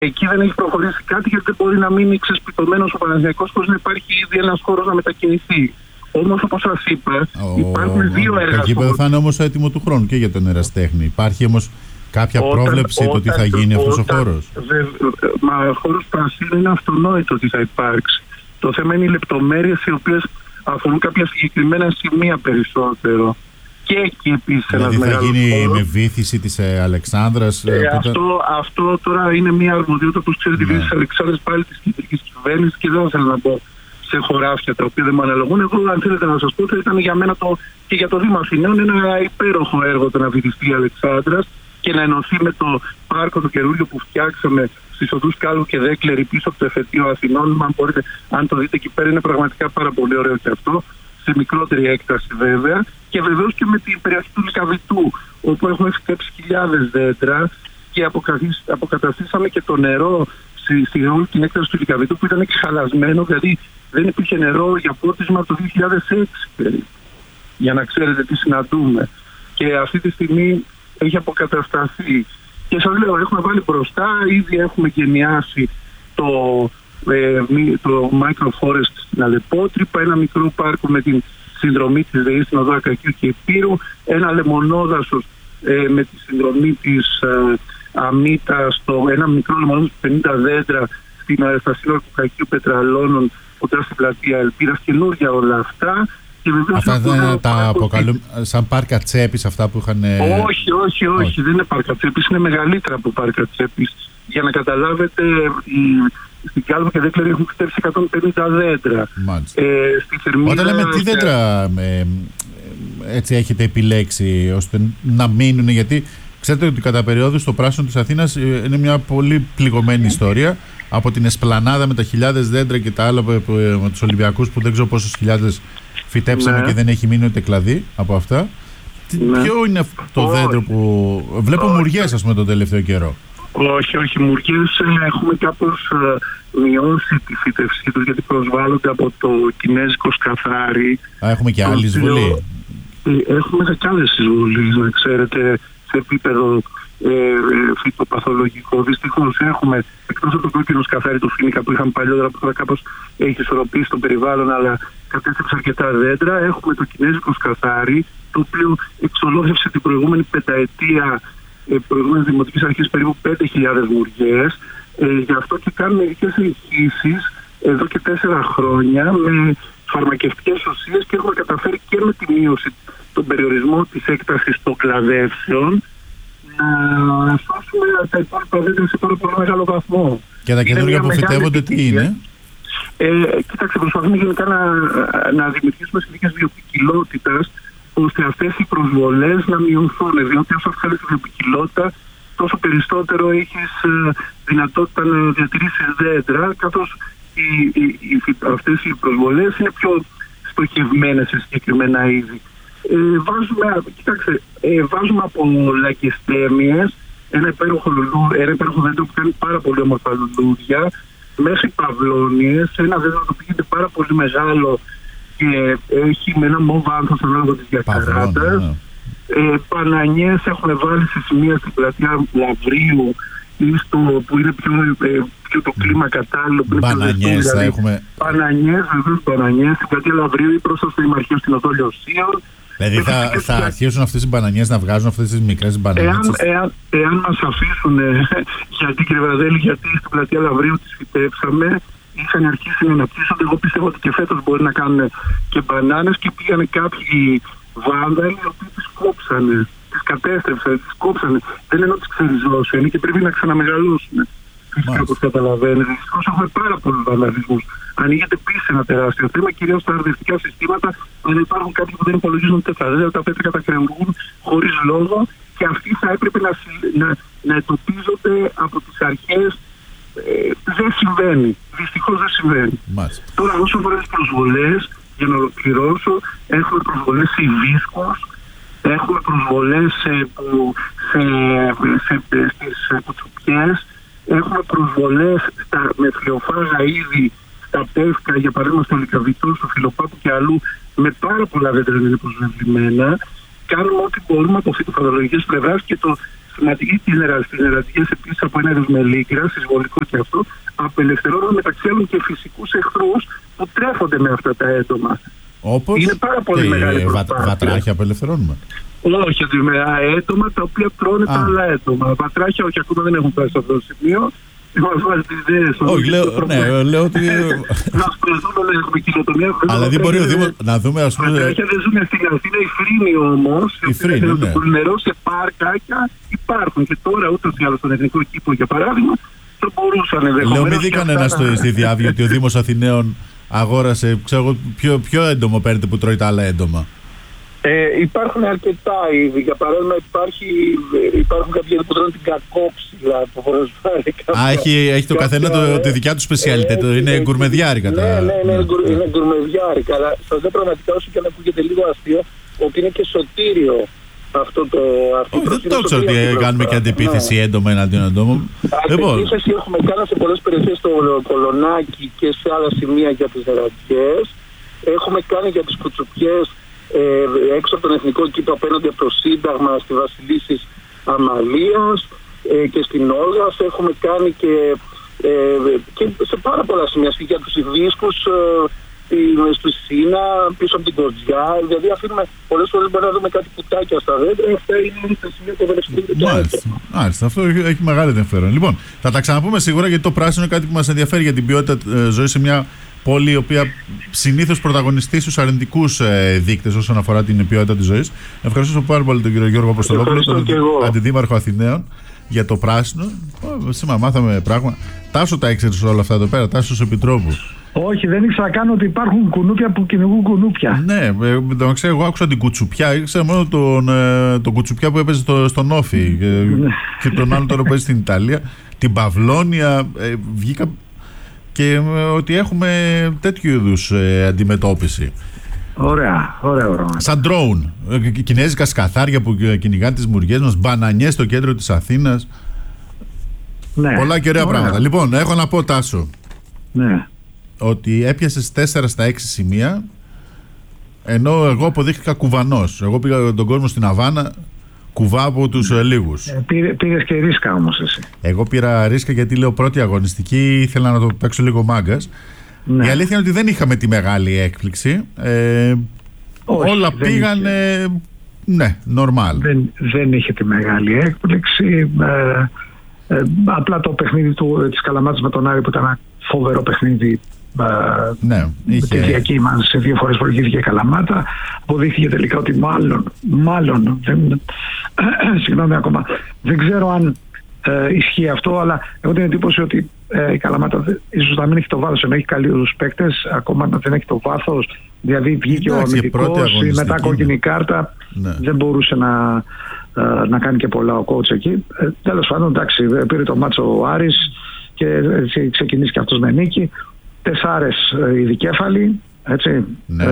Εκεί δεν έχει προχωρήσει κάτι, γιατί δεν μπορεί να μείνει ξεσπιτωμένος ο Παναθηναϊκός χωρίς να υπάρχει ήδη ένας χώρος να μετακινηθεί. Όμως, όπως σας είπα, υπάρχουν δύο έργα. Το γήπεδο θα είναι όμως έτοιμο του χρόνου και για τον ερασιτέχνη. Υπάρχει όμως κάποια πρόβλεψη το τι θα γίνει αυτός ο χώρος? Μα ο χώρος Πρασίνου είναι αυτονόητο ότι θα υπάρξει. Το θέμα είναι οι λεπτομέρειες, οι οποίες αφορούν κάποια συγκεκριμένα σημεία περισσότερο. Και εκεί επίσης δηλαδή θα γίνει με βύθιση της Αλεξάνδρας. Αυτό τώρα είναι μια αρμοδιότητα που ξέρετε της Αλεξάνδρας, πάλι της κεντρικής κυβέρνησης, και δεν θέλω να πω σε χωράφια τα οποία δεν μου αναλογούν. Εγώ, αν θέλετε να σας πω, θα ήταν για μένα και για το Δήμο Αθηναίων ένα υπέροχο έργο το να βυθιστεί η Αλεξάνδρας και να ενωθεί με το πάρκο το καινούριο που φτιάξαμε στις οδούς Κάλου και Δέκλερη πίσω από το εφετείο Αθηνών. Αν το δείτε εκεί πέρα, είναι πραγματικά πάρα πολύ ωραίο και αυτό, σε μικρότερη έκταση βέβαια. Και βεβαίως και με την περιοχή του Λυκαβητού, όπου έχουμε φυτέψει χιλιάδες δέντρα και αποκαταστήσαμε και το νερό στη όλη την έκταση του Λυκαβητού, που ήταν και χαλασμένο, δηλαδή δεν υπήρχε νερό για πότισμα από το 2006, για να ξέρετε τι συναντούμε. Και αυτή τη στιγμή έχει αποκατασταθεί. Και σας λέω, έχουμε βάλει μπροστά, ήδη έχουμε γενιάσει το Microforest στην Αλεπότρυπα, ένα μικρό πάρκο με την συνδρομή της ΔΕΗ στην οδό Ακακίου και Επίρου, ένα λεμονόδασος με τη συνδρομή της Αμήτας, ένα μικρό λεμονόδασος 50 δέντρα στα σύνορα του Κακίου Πετραλώνων, κοντά στην πλατεία Ελπίδας, καινούργια όλα αυτά. Αυτά δεν τα αποκαλούν σαν πάρκα τσέπης αυτά που είχαν? Όχι, δεν είναι πάρκα τσέπης, είναι μεγαλύτερα από πάρκα τσέπης. Για να καταλάβετε, στην Κάλβο και Δέκλερη έχουν φυτέψει 150 δέντρα. Όταν λέμε τι δέντρα έτσι έχετε επιλέξει ώστε να μείνουν, γιατί ξέρετε ότι κατά περιόδους το πράσινο της Αθήνας είναι μια πολύ πληγωμένη ιστορία, από την Εσπλανάδα με τα χιλιάδες δέντρα και τα άλλα με τους Ολυμπιακούς που δεν ξέρω πόσες χιλιάδες φυτέψαμε και δεν έχει μείνει ούτε κλαδί από αυτά. Ποιο είναι αυτό το δέντρο που βλέπω μουριές, ας πούμε, τον τελευταίο καιρό? Όχι, μουριές έχουμε κάπως μειώσει τη φύτευσή τους, γιατί προσβάλλονται από το κινέζικο σκαθάρι. Έχουμε και άλλη εισβολή? Έχουμε και άλλες εισβολές, να ξέρετε, σε επίπεδο φυτοπαθολογικό. Δυστυχώς έχουμε, εκτός από το κόκκινο σκαθάρι του φοίνικα που είχαμε παλιότερα, που τώρα κάπως έχει ισορροπήσει το περιβάλλον, αλλά κατέστρεψε αρκετά δέντρα. Έχουμε το κινέζικο σκαθάρι, το οποίο εξολόθρευσε την προηγούμενη πενταετία, προηγούμενες δημοτικές αρχές, περίπου 5.000 μουριές. Γι' αυτό και κάνουμε ειδικές εγχύσεις εδώ και 4 χρόνια με φαρμακευτικές ουσίες, και έχουμε καταφέρει και με τη μείωση, τον περιορισμό της έκτασης των κλαδεύσεων, να σώσουμε τα υπόλοιπα δέντρα σε πάρα πολύ μεγάλο βαθμό. Και τα καινούργια που φυτεύονται τι είναι? Κοίταξε, προσπαθούμε γενικά να δημιουργήσουμε συνθήκες βιοποικιλότητας, ώστε αυτές οι προσβολές να μειωθούν, διότι όσο αυξάνει τη βιοποικιλότητα, τόσο περισσότερο έχεις δυνατότητα να διατηρήσεις δέντρα, καθώς αυτές οι προσβολές είναι πιο στοχευμένες σε συγκεκριμένα είδη. Βάζουμε από λακιστέμιες ένα υπέροχο δέντρο που κάνει πάρα πολύ όμορφα λουλούδια, μέχρι παυλώνιες, ένα δέντρο το οποίο είναι πάρα πολύ μεγάλο και έχει με ένα μοβ άνθος ανάλογα της διακαράτας. Πανανιές έχουμε βάλει σε σημεία στην πλατεία Λαβρίου, που είναι πιο το κλίμα κατάλληλο. Μπανανιές θα έχουμε. Πανανιές στην πλατεία Λαβρίου ή προς το Δημαρχείο στην οδό Λιωσίων. Δηλαδή θα αρχίσουν αυτές οι μπανανιές να βγάζουν αυτές τις μικρές μπανανιές? Εάν μας αφήσουν, γιατί κύριε Βραδέλη, γιατί στην πλατεία Λαβρίου τις φυτέψαμε, είχαν αρχίσει να αναπτύσσονται. Εγώ πιστεύω ότι και φέτος μπορεί να κάνουν και μπανάνες, και πήγανε κάποιοι βάνδαλοι οι οποίοι τις κόψανε, τις κατέστρεψαν, τις κόψανε. Δεν εννοώ τις ξεριζώσουν και πρέπει να ξαναμεγαλώσουν. Φυσικά, όπως καταλαβαίνετε. Δυστυχώς έχουμε πάρα πολλούς βανδαλισμούς. Ανοίγεται πίσω ένα τεράστιο θέμα, κυρίως στα αρδευτικά συστήματα, αλλά υπάρχουν κάποιοι που δεν υπολογίζουν ούτε τα δέντρα, τα οποία κατακρεουργούν χωρίς λόγο, και αυτοί θα έπρεπε να εντοπίζονται από τις αρχές. Δεν συμβαίνει. Δυστυχώς δεν συμβαίνει. Τώρα, όσο αφορά τις προσβολές, για να ολοκληρώσω, έχουμε προσβολές σε υβίσκους, έχουμε προσβολές στις κουτσουπιές, έχουμε προσβολές με φλοιοφάγα είδη στα πεύκα, για παράδειγμα στο Λυκαβητό, στο Φιλοπάπου και αλλού, με πάρα πολλά δέντρα είναι προσβεβλημένα. Κάνουμε ό,τι μπορούμε από φυτοπαθολογικές πλευράς, και το σημαντική στις νεραστικές επίσης από ένα είδος μελίγκρας, εισβολικό και αυτό, απελευθερώνουν μεταξύ άλλων και φυσικούς εχθρούς που τρέφονται με αυτά τα έντομα. Όπως είναι πάρα πολύ μεγάλη προσπάθεια. Βατράχια απελευθερώνουμε. Όχι, με έντομα τα οποία τρώνε τα άλλα έντομα. Βατράχια, όχι, ακόμα δεν έχουν φτάσει σε αυτό το σημείο. Όχι, λέω ότι. Να ασχοληθούμε να έχουμε κοινοτομία. Αλλά δεν μπορεί ο Δήμος να δούμε, ας πούμε. Βατράχια δεν ζουν στην Αθήνα, οι φρύνοι όμως. Οι φρύνοι, ναι. Το νερό σε πάρκάκια υπάρχουν. Και τώρα ούτως ή άλλως στον Εθνικό Κήπο, για παράδειγμα, θα μπορούσαν ενδεχομένως. Λέω, μην δει κανένα στη διάβιο ότι ο Δήμος Αθηναίων αγόρασε, ξέρω, ποιο έντομο παίρνετε που τρώει τα άλλα έντομα. Υπάρχουν αρκετά είδη. Για παράδειγμα, υπάρχουν κάποιοι που τρώνε την κακόψιλα που προσφέρει. Έχει το καθένα τη δικιά του σπεσιαλιτέ. Είναι γκουρμεδιάρικα. Ναι, είναι γκουρμεδιάρικα. Αλλά σας λέω πραγματικά, όσο και αν ακούγεται λίγο αστείο, ότι είναι και σωτήριο αυτό το. Δεν το ξέρω ότι κάνουμε και αντιπίθεση έντομα εναντίον έντομων. Αντιπίθεση έχουμε κάνει σε πολλές περιοχές στο Κολονάκι και σε άλλα σημεία για τις νεραντιές. Έχουμε κάνει για τις κουτσουπιές έξω από τον Εθνικό Κήπο απέναντι από το Σύνταγμα στη Βασιλίσσης Αμαλίας και στην Όλγας. Έχουμε κάνει και σε πάρα πολλά σημεία για τους Ιδίσκους στη Σίνα, πίσω από την Κοντζιά. Δηλαδή αφήνουμε πολλές φορές μπορεί να δούμε κάτι κουτάκια στα δέντρα. Αυτά είναι τα σημεία που δεν. Μάλιστα, αυτό έχει μεγάλο ενδιαφέρον. Λοιπόν, θα τα ξαναπούμε σίγουρα, γιατί το πράσινο είναι κάτι που μας ενδιαφέρει για την ποιότητα ζωής σε μια πόλη η οποία συνήθως πρωταγωνιστεί στους αρνητικούς δείκτες όσον αφορά την ποιότητα της ζωής. Ευχαριστώ πάρα πολύ τον κύριο Γιώργο Αποστολόπουλο, τον Αντιδήμαρχο Αθηναίων, για το πράσινο. Σήμερα μάθαμε πράγμα. Τάσο τα ήξερες όλα αυτά εδώ πέρα, Τάσος Επιτρόπου. Όχι, δεν ήξερα καν ότι υπάρχουν κουνούπια που κυνηγούν κουνούπια. Ναι, εγώ άκουσα την κουτσουπιά. Ήξερα μόνο τον κουτσουπιά που έπαιζε στον Όφη και τον άλλο τώρα που παίζει στην Ιταλία. Την Παυλώνια. Βγήκα και ότι έχουμε τέτοιου είδους αντιμετώπιση. Ωραία. Σαν ντρόουν. Κινέζικα σκαθάρια που κυνηγάνε τις μουριές μας, μπανανιές στο κέντρο της Αθήνας. Ναι. Πολλά και ωραία πράγματα. Λοιπόν, έχω να πω, Τάσο, ναι, ότι έπιασες 4 στα 6 σημεία, ενώ εγώ αποδείχθηκα κουβανός. Εγώ πήγα τον κόσμο στην Αβάνα κουβά από τους λίγους. Πήρες και ρίσκα όμως εσύ. Εγώ πήρα ρίσκα γιατί λέω πρώτη αγωνιστική, ήθελα να το παίξω λίγο μάγκας. Ναι. Η αλήθεια είναι ότι δεν είχαμε τη μεγάλη έκπληξη. Όχι, όλα πήγανε, ναι, normal. Δεν είχε τη μεγάλη έκπληξη. Απλά το παιχνίδι της Καλαμάτας με τον Άρη, που ήταν ένα φοβερό παιχνίδι, ναι, τη διακύμανση σε 2 φορές προηγήθηκε η Καλαμάτα. Αποδείχθηκε τελικά ότι μάλλον συγγνώμη ακόμα, δεν ξέρω αν ισχύει αυτό, αλλά έχω την εντύπωση ότι η Καλαμάτα ίσως να μην έχει το βάθος, ενώ έχει καλούς παίκτες, ακόμα δεν έχει το βάθος. Δηλαδή βγήκε ο αμυντικός, μετά κόκκινη κάρτα, ναι. Δεν μπορούσε να κάνει και πολλά ο coach εκεί. Τέλος πάντων, εντάξει, πήρε το μάτσο ο Άρης και έτσι ξεκινήσει και αυτός με νίκη. 4 οι δικέφαλοι, έτσι. Ναι.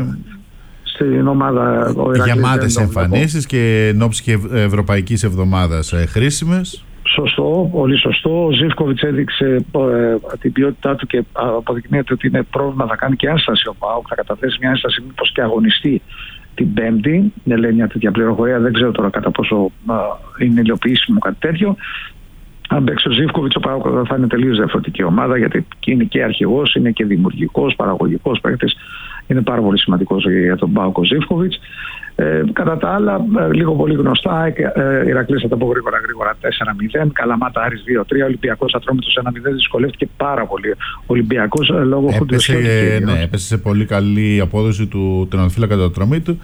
Στην ομάδα. Γεμάτες εμφανίσεις και εν ώψη και Ευρωπαϊκής Εβδομάδας χρήσιμες. Σωστό, πολύ σωστό. Ο Ζίβκοβιτς έδειξε την ποιότητά του και αποδεικνύεται ότι είναι πρόβλημα. Θα κάνει και ένσταση ο ΠΑΟΚ, θα καταθέσει μια ένσταση μήπως και αγωνιστεί την Πέμπτη. Δεν λέει μια τέτοια πληροφορία, δεν ξέρω τώρα κατά πόσο είναι υλοποιήσιμο κάτι τέτοιο. Αν παίξει ο Ζίβκοβιτς, ο ΠΑΟΚ θα είναι τελείως διαφορετική ομάδα, γιατί είναι και αρχηγός, είναι και δημιουργικός, παραγωγικός παίκτης. Είναι πάρα πολύ σημαντικός για τον ΠΑΟΚ ο Ζίβκοβιτς. Κατά τα άλλα, λίγο πολύ γνωστά, Ηρακλής θα τα πω γρήγορα 4-0, Καλαμάτα Άρης 2-3, Ολυμπιακός Ατρόμητος 1-0, δυσκολεύτηκε πάρα πολύ ο Ολυμπιακός λόγω χοντρεσιότητας. Ναι, έπεσε σε πολύ καλή απόδοση του τερματοφύλακα του Ατρομήτου.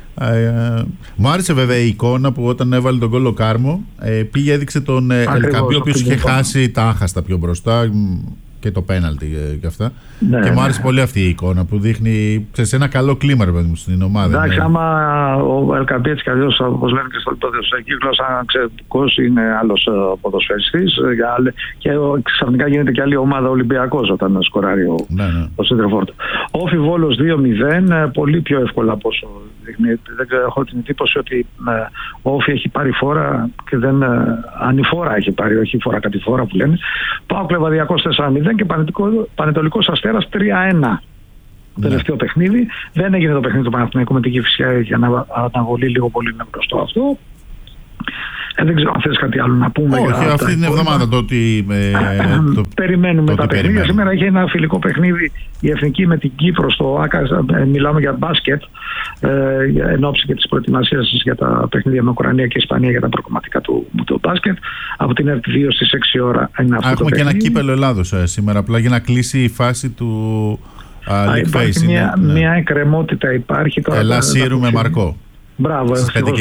Μου άρεσε βέβαια η εικόνα που όταν έβαλε τον γκολ ο Κάρμο πήγε, έδειξε τον Ελκαμπή, ο οποίος είχε χάσει τα άχαστα πιο μπροστά και το πέναλτι και αυτά. Ναι, και μου άρεσε πολύ αυτή η εικόνα που δείχνει σε ένα καλό κλίμα, ρε παιδί μου, στην ομάδα. Εντάξει, άμα ο Ελκαμπή έτσι κι αλλιώς, όπως λένε και στο κύκλο, σαν εξαιρετικός, είναι άλλος ποδοσφαιριστής. Και ξαφνικά γίνεται και άλλη ομάδα Ολυμπιακός όταν σκοράρει ο Σέντρεφορτ. Όφι Βόλος 2-0, πολύ πιο εύκολα από όσο δείχνει. Δεν ξέρω, έχω την εντύπωση ότι ο Όφι έχει πάρει φόρα και δεν ανηφόρα έχει πάρει, όχι φορά κατηφόρα που λένε. ΠΑΟΚ Λεβαδιακός 4-0 και Πανετολικός Αστέρας 3-1. Τελευταίο παιχνίδι. Δεν έγινε το παιχνίδι του Παναθηναϊκού με την Κηφισιά για να αναβολή, λίγο πολύ είναι γνωστό αυτό. Δεν ξέρω αν θες κάτι άλλο να πούμε. Όχι, αυτή την εβδομάδα το ότι περιμένουμε τα παιχνίδια. Σήμερα είχε ένα φιλικό παιχνίδι η Εθνική με την Κύπρο στο ΆΚΑ. Μιλάμε για μπάσκετ, εν ώψη και της προετοιμασίας για τα παιχνίδια με Ουκρανία και Ισπανία για τα προκομματικά του μπάσκετ. Από την ΕΡΤ 2 στις 6 ώρα είναι αυτό. Έχουμε και ένα κύπελο Ελλάδος σήμερα, απλά για να κλείσει η φάση του League Phase. Μια εκκρεμότητα υπάρχει. Ελλάς Σύρου με Μαρκό. Μπράβο,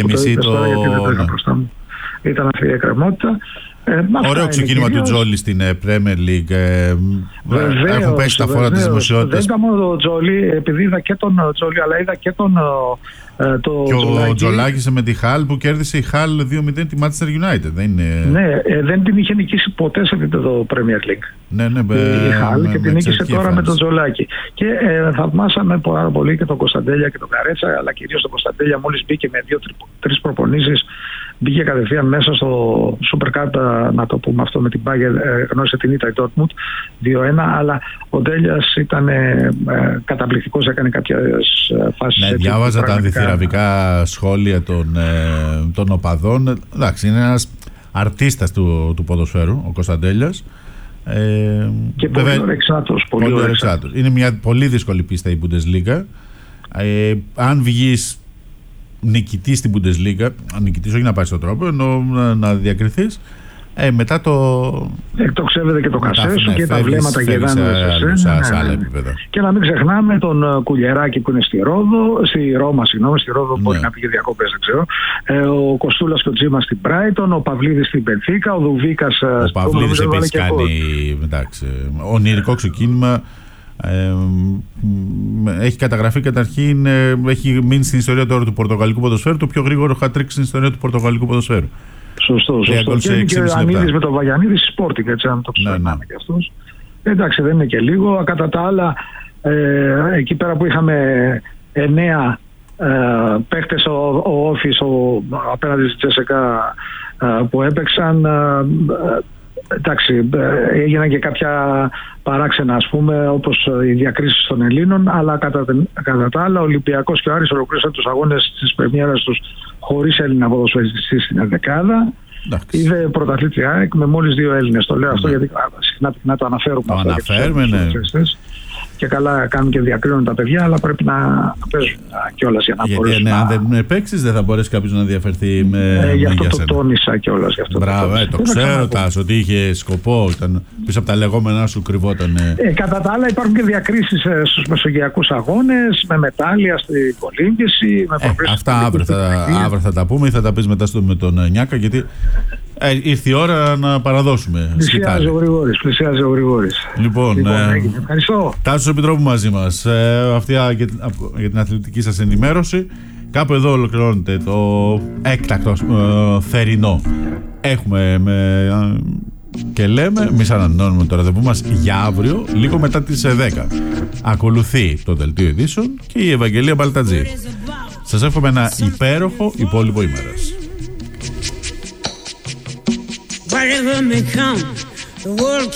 ήταν αυτή η εκκρεμότητα. Ωραίο ξεκίνημα του Τζόλι στην Premier League. Έχουν πέσει τα φόρα της δημοσιότητας. Δεν ήταν μόνο το Τζόλι, επειδή είδα και τον Τζόλι, αλλά είδα και τον και ο Τζολάκης με τη Χαλ, που κέρδισε η Χαλ 2-0 τη Manchester United. Ναι, δεν την είχε νικήσει ποτέ σε επίπεδο Premier League. Ναι, η Χαλ και την νίκησε τώρα με τον Τζολάκη. Και θαυμάσαμε πάρα πολύ και τον Κωνσταντέλια και τον Καρέτσα, αλλά κυρίως τον Κωνσταντέλια, μόλις μπήκε με 2-3 προπονήσεις. Μπήκε κατευθείαν μέσα στο Super Cup, να το πούμε αυτό, με την Bayern, γνώρισε την ήττα η Dortmund 2-1, αλλά ο Ντέλιας ήταν καταπληκτικός, έκανε κάποιες φάσεις. Ναι, διάβαζα τα αντιθυραβικά σχόλια των οπαδών. Εντάξει, είναι ένας αρτίστας του ποδοσφαίρου, ο Κωνσταντέλιας. Και πολύ ορεξάτος. Είναι μια πολύ δύσκολη πίστα η Bundesliga. Αν βγεις νικητής στην Bundesliga, νικητής όχι να πάει στον τρόπο, ενώ να διακριθείς, μετά εκτοξεύεται και το κασέ σου και τα βλέμματα γυρνάνε σε άλλα επίπεδα. Και να μην ξεχνάμε τον Κουλιεράκη που είναι στη Ρώμα, στη Ρόδο, μπορεί να πήγε διακοπές, δεν ξέρω. Ο Κοστούλας και ο Τζίμας στην Μπράιτον, ο Παυλίδης στην Μπενφίκα, ο Δουβίκας. Ο Παυλίδης επίσης κάνει ονειρικό ξεκίνημα. Έχει καταγραφεί καταρχήν, έχει μείνει στην ιστορία τώρα του πορτογαλικού ποδοσφαίρου το πιο γρήγορο hat-trick στην ιστορία του πορτογαλικού ποδοσφαίρου. Σωστό. Και ο Ανίδης με τον Βαγιανίδη στη Sporting, έτσι, αν το ξεχνάμε και αυτούς. Εντάξει, δεν είναι και λίγο. Κατά τα άλλα, εκεί πέρα που είχαμε 9 παίχτες, ο Όφης απέναντι στη Τζέσσεκα που έπαιξαν, εντάξει, έγιναν και κάποια παράξενα, ας πούμε, όπως οι διακρίσεις των Ελλήνων, αλλά κατά τα άλλα ο Ολυμπιακός και ο Άρης ολοκλήρωσαν τους αγώνες της πρεμιέρας τους χωρίς Έλληνα ποδοσφαιριστή στην ενδεκάδα. Είδε πρωταθλήτρια ΑΕΚ με μόλις 2 Έλληνες. Το λέω αυτό γιατί συχνά το αναφέρουμε. Το αναφέρουμε, ναι. Και καλά κάνουν και διακρίνουν τα παιδιά, αλλά πρέπει να παίζουν κιόλας για να μπορέσουν. Γιατί αν δεν παίξεις, δεν θα μπορέσει κάποιος να διαφερθεί γι' αυτό το τόνισα κιόλας. Μπράβο, το ξέρω, Τάσο, ότι είχε σκοπό. Πίσω από τα λεγόμενά σου κρυβόταν. Κατά τα άλλα, υπάρχουν και διακρίσεις στους μεσογειακούς αγώνες, με μετάλλια στην κολύμβηση. Αυτά αύριο θα τα πούμε ή θα τα πεις μετά με τον Νιάκα, γιατί ήρθε η ώρα να παραδώσουμε. Πλησιάζει ο Γρηγόρης. Λοιπόν, ευχαριστώ. Τάσος Επιτρόπου μαζί μας. Αυτή για την αθλητική σας ενημέρωση. Κάπου εδώ ολοκληρώνεται το έκτακτο θερινό. Έχουμε και λέμε, εμείς ανανεώνουμε το ραντεβού μας για αύριο, λίγο μετά τις 10. Ακολουθεί το δελτίο ειδήσεων και η Ευαγγελία Μπαλτατζή. Σας εύχομαι ένα υπέροχο υπόλοιπο ημέρας. Whatever may come, the world